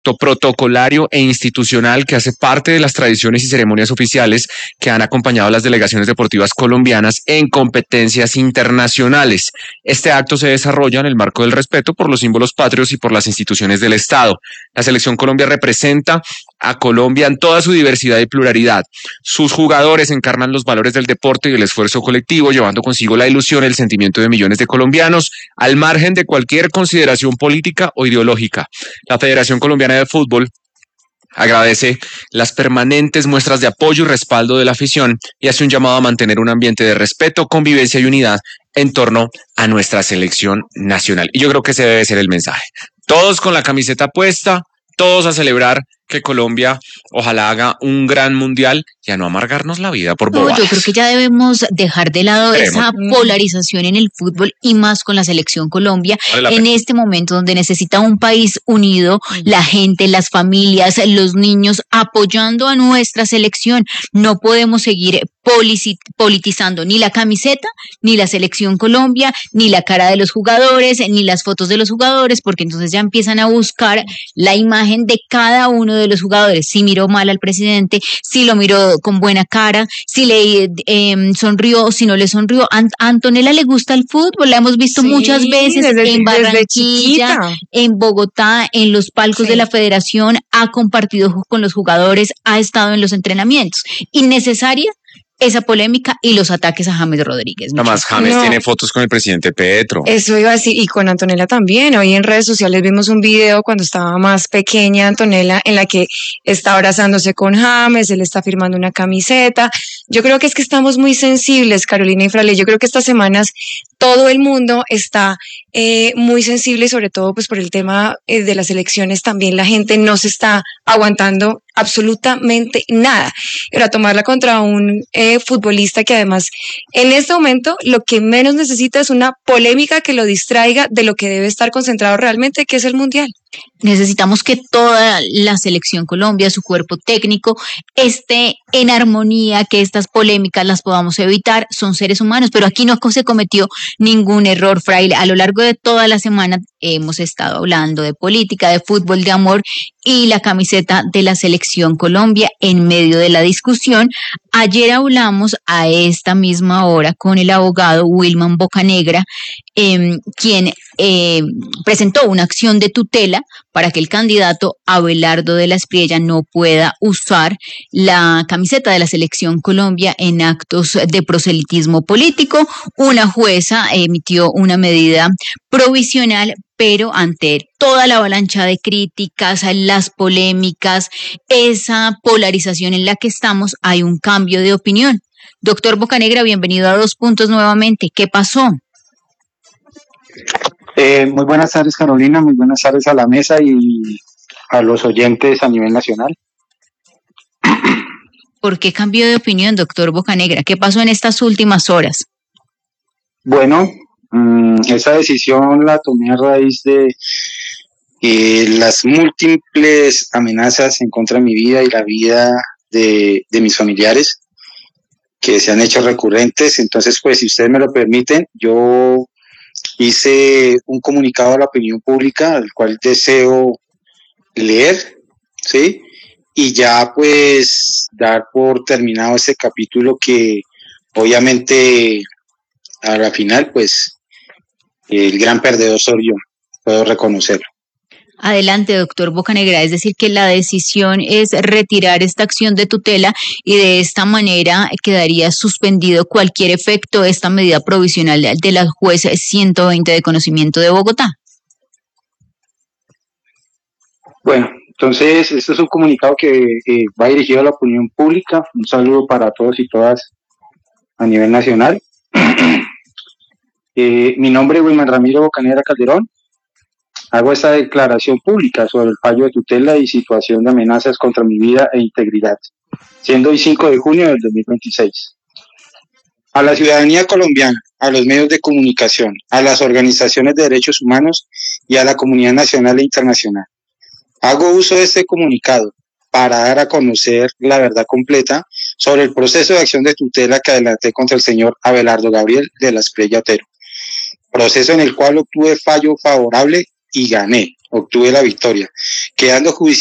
acto protocolario e institucional que hace parte de las tradiciones y ceremonias oficiales que han acompañado a las delegaciones deportivas colombianas en competencias internacionales. Este acto se desarrolla en el marco del respeto por los símbolos patrios y por las instituciones del Estado. La Selección Colombia representa a Colombia en toda su diversidad y pluralidad. Sus jugadores encarnan los valores del deporte y el esfuerzo colectivo, llevando consigo la ilusión y el sentimiento de millones de colombianos, al margen de cualquier consideración política o ideológica. La Federación Colombiana de Fútbol agradece las permanentes muestras de apoyo y respaldo de la afición y hace un llamado a mantener un ambiente de respeto, convivencia y unidad en torno a nuestra selección nacional. Y yo creo que ese debe ser el mensaje. Todos con la camiseta puesta, todos a celebrar que Colombia ojalá haga un gran mundial y a no amargarnos la vida por bobadas. No, yo creo que ya debemos dejar de lado esa polarización en el fútbol y más con la Selección Colombia en este momento donde necesita un país unido, la gente, las familias, los niños apoyando a nuestra selección. No podemos seguir politizando ni la camiseta, ni la Selección Colombia, ni la cara de los jugadores, ni las fotos de los jugadores, porque entonces ya empiezan a buscar la imagen de cada uno de los jugadores. Si miró mal al presidente, si lo miró con buena cara, si le sonrió, si no le sonrió. A Antonella le gusta el fútbol, la hemos visto muchas veces en Barranquilla, en Bogotá, en los palcos de la federación, ha compartido con los jugadores, ha estado en los entrenamientos. Innecesaria esa polémica y los ataques a James Rodríguez. Además, James tiene fotos con el presidente Petro. Eso iba a decir, y con Antonella también. Hoy en redes sociales vimos un video cuando estaba más pequeña Antonella, en la que está abrazándose con James, él está firmando una camiseta. Yo creo que es que estamos muy sensibles, Carolina y Frale. Yo creo que estas semanas todo el mundo está muy sensible, sobre todo pues por el tema de las elecciones. También la gente no se está aguantando absolutamente nada. Era tomarla contra un futbolista que además en este momento lo que menos necesita es una polémica que lo distraiga de lo que debe estar concentrado realmente, que es el Mundial. Necesitamos que toda la Selección Colombia, su cuerpo técnico, esté en armonía, que estas polémicas las podamos evitar. Son seres humanos, pero aquí no se cometió ningún error, Fraile. A lo largo de toda la semana hemos estado hablando de política, de fútbol, de amor y la camiseta de la Selección Colombia en medio de la discusión. Ayer hablamos a esta misma hora con el abogado Wilman Bocanegra, quien presentó una acción de tutela para que el candidato Abelardo de la Espriella no pueda usar la camiseta de la Selección Colombia en actos de proselitismo político. Una jueza emitió una medida provisional, pero ante toda la avalancha de críticas, las polémicas, esa polarización en la que estamos, hay un cambio de opinión. Doctor Bocanegra, bienvenido a Dos Puntos nuevamente. ¿Qué pasó? Muy buenas tardes, Carolina, muy buenas tardes a la mesa y a los oyentes a nivel nacional. ¿Por qué cambió de opinión, doctor Bocanegra? ¿Qué pasó en estas últimas horas? Bueno, esa decisión la tomé a raíz de las múltiples amenazas en contra de mi vida y la vida de mis familiares que se han hecho recurrentes. Entonces, pues, si ustedes me lo permiten, yo hice un comunicado a la opinión pública, al cual deseo leer, ¿sí? Y ya pues dar por terminado ese capítulo que obviamente a la final pues el gran perdedor soy yo, puedo reconocerlo. Adelante, doctor Bocanegra, es decir que la decisión es retirar esta acción de tutela y de esta manera quedaría suspendido cualquier efecto de esta medida provisional de la juez 120 de conocimiento de Bogotá. Bueno, entonces esto es un comunicado que va dirigido a la opinión pública. Un saludo para todos y todas a nivel nacional. Mi nombre es Wilman Ramiro Bocanegra Calderón. Hago esta declaración pública sobre el fallo de tutela y situación de amenazas contra mi vida e integridad, siendo hoy 5 de junio del 2026. A la ciudadanía colombiana, a los medios de comunicación, a las organizaciones de derechos humanos y a la comunidad nacional e internacional. Hago uso de este comunicado para dar a conocer la verdad completa sobre el proceso de acción de tutela que adelanté contra el señor Abelardo Gabriel de la Espriella Otero, proceso en el cual obtuve fallo favorable y gané, obtuve la victoria, quedando